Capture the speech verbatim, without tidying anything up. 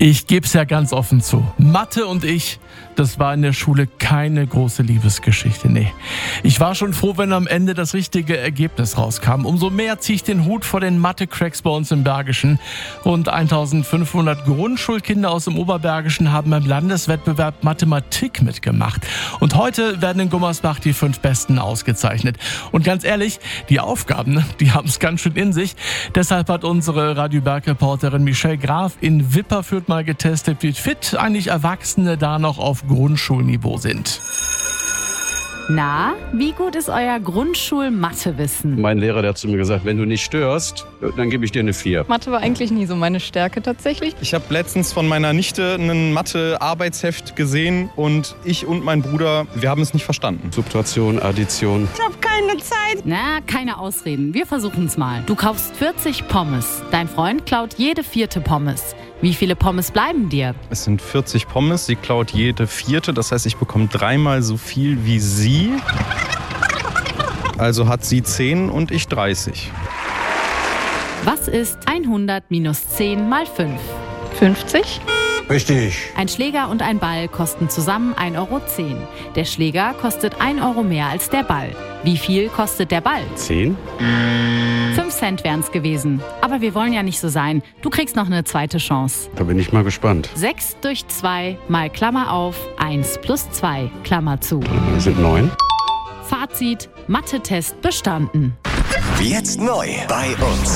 Ich gebe es ja ganz offen zu. Mathe und ich, das war in der Schule keine große Liebesgeschichte, nee. Ich war schon froh, wenn am Ende das richtige Ergebnis rauskam. Umso mehr ziehe ich den Hut vor den Mathe-Cracks bei uns im Bergischen. Rund eintausendfünfhundert Grundschulkinder aus dem Oberbergischen haben beim Landeswettbewerb Mathematik mitgemacht. Und heute werden in Gummersbach die fünf Besten ausgezeichnet. Und ganz ehrlich, die Aufgaben, die haben es ganz schön in sich. Deshalb hat unsere Radio Berg-Reporterin Michelle Graf in Wipperfürth mal getestet, wie fit eigentlich Erwachsene da noch auf Grundschulniveau sind. Na, wie gut ist euer Grundschul-Mathe-Wissen? Mein Lehrer, der hat zu mir gesagt, wenn du nicht störst, dann gebe ich dir eine vier. Mathe war eigentlich nie so meine Stärke tatsächlich. Ich habe letztens von meiner Nichte ein Mathe-Arbeitsheft gesehen und ich und mein Bruder, wir haben es nicht verstanden. Subtraktion, Addition. Ich habe keine Zeit. Na, keine Ausreden. Wir versuchen's mal. Du kaufst vierzig Pommes. Dein Freund klaut jede vierte Pommes. Wie viele Pommes bleiben dir? Es sind vierzig Pommes, sie klaut jede vierte, das heißt, ich bekomme dreimal so viel wie sie. Also hat sie zehn und ich dreißig. Was ist hundert minus zehn mal fünf? fünfzig? Richtig. Ein Schläger und ein Ball kosten zusammen ein Euro zehn. Der Schläger kostet ein Euro mehr als der Ball. Wie viel kostet der Ball? Zehn? fünf Cent wären es gewesen. Aber wir wollen ja nicht so sein. Du kriegst noch eine zweite Chance. Da bin ich mal gespannt. sechs durch zwei mal Klammer auf, eins plus zwei, Klammer zu. Das sind neun. Fazit: Mathe-Test bestanden. Jetzt neu bei uns.